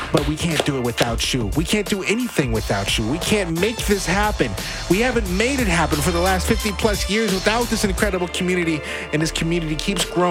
but we can't do it without you. We can't do anything without you. We can't make this happen. We haven't made it happen for the last 50 plus years without this incredible community, and this community keeps growing.